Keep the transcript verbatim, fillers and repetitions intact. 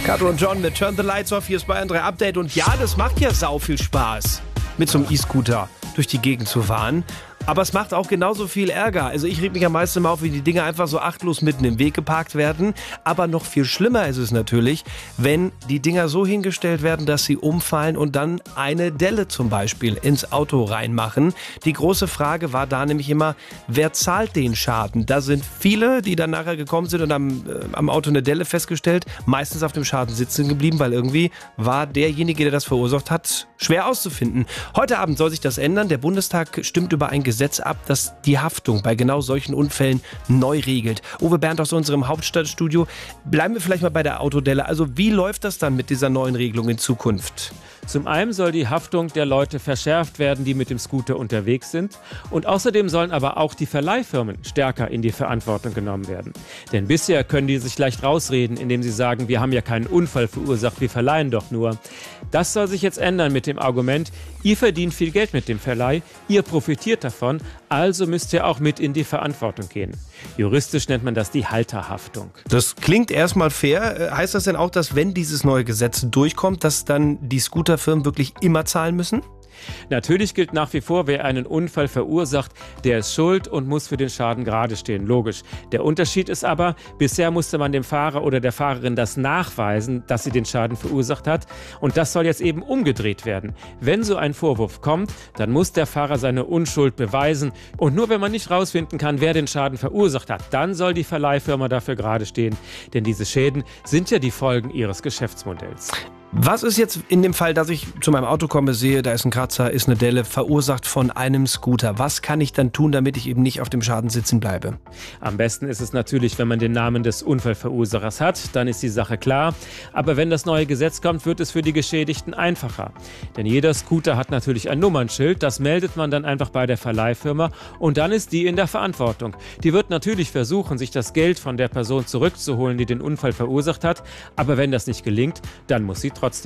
Kato und John mit Turn the Lights Off, hier ist Bayern drei Update. Und ja, das macht ja sau viel Spaß, mit so einem E-Scooter durch die Gegend zu fahren. Aber es macht auch genauso viel Ärger. Also ich reg mich am meisten immer auf, wie die Dinger einfach so achtlos mitten im Weg geparkt werden. Aber noch viel schlimmer ist es natürlich, wenn die Dinger so hingestellt werden, dass sie umfallen und dann eine Delle zum Beispiel ins Auto reinmachen. Die große Frage war da nämlich immer, wer zahlt den Schaden? Da sind viele, die dann nachher gekommen sind und haben äh, am Auto eine Delle festgestellt, meistens auf dem Schaden sitzen geblieben, weil irgendwie war derjenige, der das verursacht hat, schwer auszufinden. Heute Abend soll sich das ändern. Der Bundestag stimmt über ein Gesetz ab, das die Haftung bei genau solchen Unfällen neu regelt. Uwe Bernd aus unserem Hauptstadtstudio. Bleiben wir vielleicht mal bei der Autodelle. Also wie läuft das dann mit dieser neuen Regelung in Zukunft? Zum einen soll die Haftung der Leute verschärft werden, die mit dem Scooter unterwegs sind. Und außerdem sollen aber auch die Verleihfirmen stärker in die Verantwortung genommen werden. Denn bisher können die sich leicht rausreden, indem sie sagen, wir haben ja keinen Unfall verursacht, wir verleihen doch nur. Das soll sich jetzt ändern mit dem Argument, ihr verdient viel Geld mit dem Verleih, ihr profitiert davon, also müsst ihr auch mit in die Verantwortung gehen. Juristisch nennt man das die Halterhaftung. Das klingt erstmal fair. Heißt das denn auch, dass wenn dieses neue Gesetz durchkommt, dass dann die Scooterfirmen wirklich immer zahlen müssen? Natürlich gilt nach wie vor, wer einen Unfall verursacht, der ist schuld und muss für den Schaden gerade stehen, logisch. Der Unterschied ist aber, bisher musste man dem Fahrer oder der Fahrerin das nachweisen, dass sie den Schaden verursacht hat. Und das soll jetzt eben umgedreht werden. Wenn so ein Vorwurf kommt, dann muss der Fahrer seine Unschuld beweisen. Und nur wenn man nicht rausfinden kann, wer den Schaden verursacht hat, dann soll die Verleihfirma dafür gerade stehen. Denn diese Schäden sind ja die Folgen ihres Geschäftsmodells. Was ist jetzt in dem Fall, dass ich zu meinem Auto komme, sehe, da ist ein Kratzer, ist eine Delle, verursacht von einem Scooter? Was kann ich dann tun, damit ich eben nicht auf dem Schaden sitzen bleibe? Am besten ist es natürlich, wenn man den Namen des Unfallverursachers hat, dann ist die Sache klar. Aber wenn das neue Gesetz kommt, wird es für die Geschädigten einfacher. Denn jeder Scooter hat natürlich ein Nummernschild, das meldet man dann einfach bei der Verleihfirma und dann ist die in der Verantwortung. Die wird natürlich versuchen, sich das Geld von der Person zurückzuholen, die den Unfall verursacht hat. Aber wenn das nicht gelingt, dann muss sie trotzdem